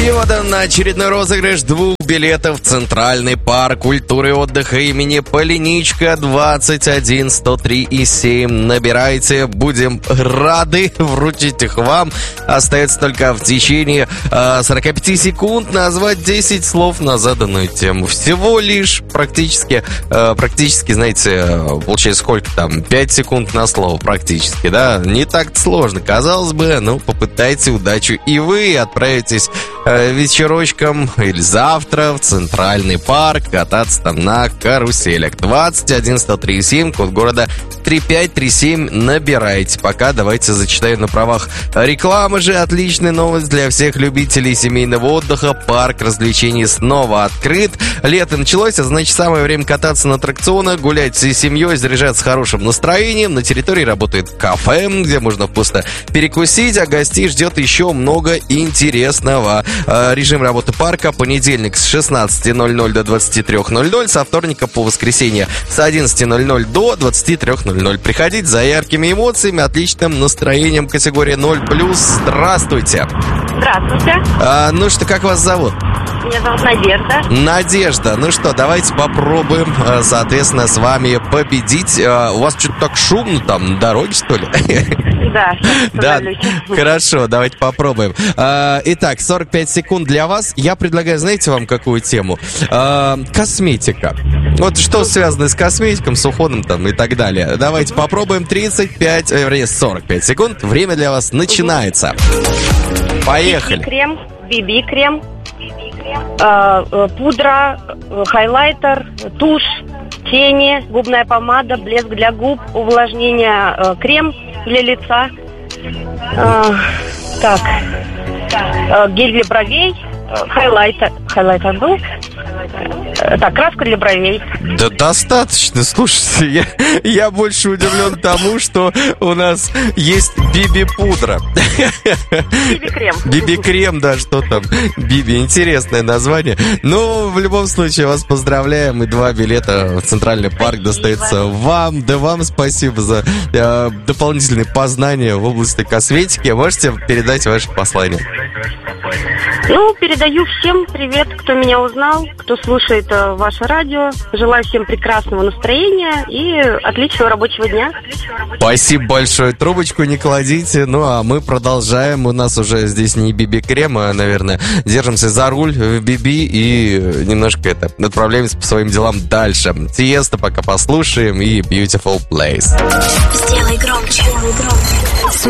И вот он, очередной розыгрыш 2 билетов в Центральный парк культуры и отдыха имени Полиничка, 21 103 и 7. Набирайте, будем рады вручить их вам. Остается только в течение 45 секунд назвать 10 слов на заданную тему. Всего лишь практически, знаете, получается сколько там? 5 секунд на слово практически, да? Не так сложно, казалось бы, но попытайте удачу и вы. Отправитесь вечерочком или завтра в Центральный парк кататься там на каруселях. 21 103 7, код города 3537. Набирайте. Пока давайте зачитаю на правах рекламы же. Отличная новость для всех любителей семейного отдыха. Парк развлечений снова открыт. Лето началось, а значит самое время кататься на аттракционах, гулять всей семьей, заряжаться хорошим настроением. На территории работает кафе, где можно вкусно перекусить, а гостей ждет еще много интересного. Режим работы парка: понедельник с 16:00 до 23:00, со вторника по воскресенье с 11:00 до 23:00. Приходите за яркими эмоциями, отличным настроением. Категория 0+. Здравствуйте. Здравствуйте. Ну что, как вас зовут? Меня зовут Надежда. Надежда. Ну что, давайте попробуем, соответственно, с вами победить. У вас что-то так шумно там на дороге, что ли? Да. Да, хорошо, давайте попробуем. Итак, 45 секунд для вас. Я предлагаю, знаете, вам какую тему? Косметика. Вот что связано с косметиком, с уходом там и так далее. Давайте попробуем. 45 секунд. Время для вас начинается. Поехали. BB-крем, пудра, хайлайтер, тушь, тени, губная помада, блеск для губ, увлажнение, крем для лица, гель для бровей, хайлайтер был. Так, краска для бровей. Да достаточно, слушайте, я больше удивлен тому, что у нас есть биби-пудра. Биби-крем. Биби-крем, да, что там? Биби, интересное название. Но в любом случае вас поздравляем, и 2 билета в Центральный парк достается вам. Да вам спасибо за дополнительные познания в области косметики. Можете передать ваше послание? Ну, передаю всем привет, кто меня узнал, кто слушает ваше радио. Желаю всем прекрасного настроения и отличного рабочего дня. Спасибо большое. Трубочку не кладите. Ну, а мы продолжаем. У нас уже здесь не биби-крем, а, наверное, держимся за руль в биби и немножко отправляемся по своим делам дальше. Тиесто пока послушаем и Beautiful Place. Сделай громче.